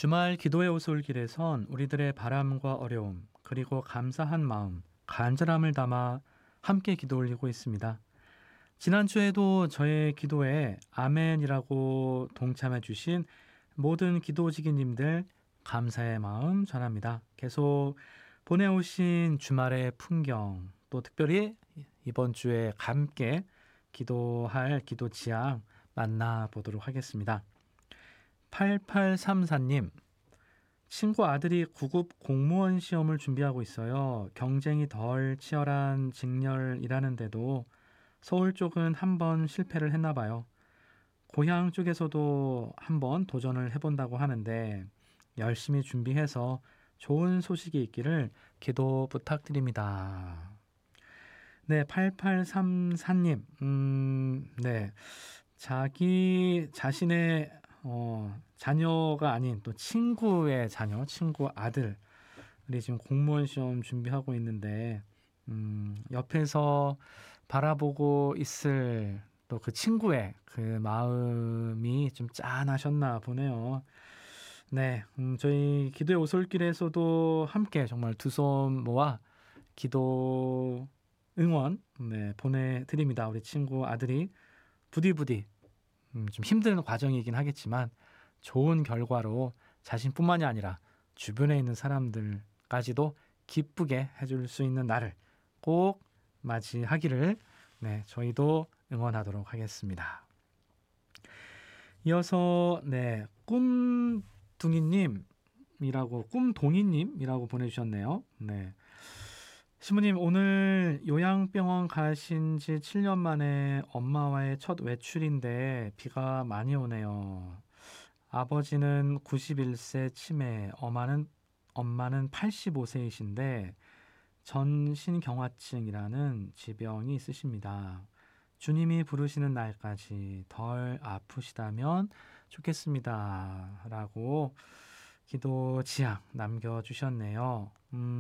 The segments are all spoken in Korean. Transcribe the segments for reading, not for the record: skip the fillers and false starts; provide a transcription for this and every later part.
주말 기도의 오솔길에선 우리들의 바람과 어려움, 그리고 감사한 마음, 간절함을 담아 함께 기도 올리고 있습니다. 지난주에도 저의 기도에 아멘이라고 동참해 주신 모든 기도지기님들 감사의 마음 전합니다. 계속 보내오신 주말의 풍경, 또 특별히 이번 주에 함께 기도할 기도 지향 만나보도록 하겠습니다. 8834님, 친구 아들이 9급 공무원 시험을 준비하고 있어요. 경쟁이 덜 치열한 직렬이라는데도 서울 쪽은 한 번 실패를 했나 봐요. 고향 쪽에서도 한번 도전을 해본다고 하는데 열심히 준비해서 좋은 소식이 있기를 기도 부탁드립니다. 네, 8834님, 네. 자기 자신의 자녀가 아닌 또 친구의 자녀, 친구 아들이 지금 공무원 시험 준비하고 있는데 옆에서 바라보고 있을 또 그 친구의 그 마음이 좀 짠하셨나 보네요. 네, 저희 기도의 오솔길에서도 함께 정말 두 손 모아 기도 응원 보내드립니다. 우리 친구 아들이 부디부디 좀 힘든 과정이긴 하겠지만 좋은 결과로 자신뿐만이 아니라 주변에 있는 사람들까지도 기쁘게 해줄 수 있는 날을 꼭 맞이하기를 저희도 응원하도록 하겠습니다. 이어서 꿈동이님이라고 보내주셨네요. 네. 시부님, 오늘 요양병원 가신 지 7년 만에 엄마와의 첫 외출인데 비가 많이 오네요. 아버지는 91세 치매, 엄마는 85세이신데 전신경화증이라는 지병이 있으십니다. 주님이 부르시는 날까지 덜 아프시다면 좋겠습니다. 라고 기도 지향 남겨주셨네요.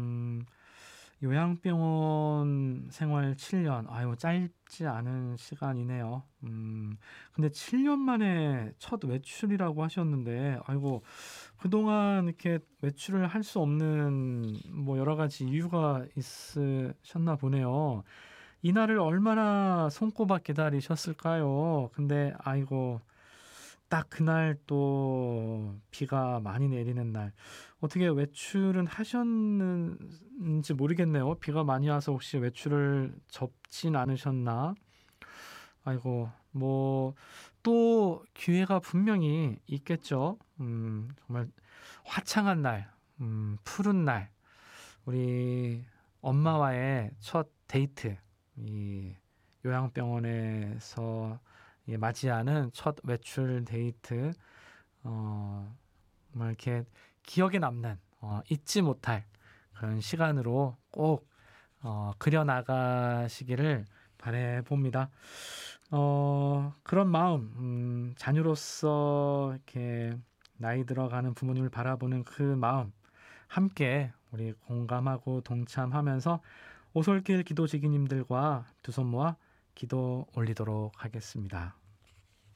요양병원 생활 7년, 아유, 짧지 않은 시간이네요. 근데 7년 만에 첫 외출이라고 하셨는데, 아이고, 그동안 이렇게 외출을 할 수 없는 여러 가지 이유가 있으셨나 보네요. 이날을 얼마나 손꼽아 기다리셨을까요? 근데, 아이고, 딱 그날 또 비가 많이 내리는 날 어떻게 외출은 하셨는지 모르겠네요. 비가 많이 와서 혹시 외출을 접진 않으셨나? 아이고, 또 기회가 분명히 있겠죠. 정말 화창한 날, 푸른 날, 우리 엄마와의 첫 데이트, 이 요양병원에서 맞이하는 첫 외출 데이트, 정말 이렇게 기억에 남는, 잊지 못할 그런 시간으로 꼭 그려나가시기를 바라봅니다. 그런 마음, 자녀로서 이렇게 나이 들어가는 부모님을 바라보는 그 마음, 함께 우리 공감하고 동참하면서 오솔길 기도지기님들과 두 손 모아 기도 올리도록 하겠습니다.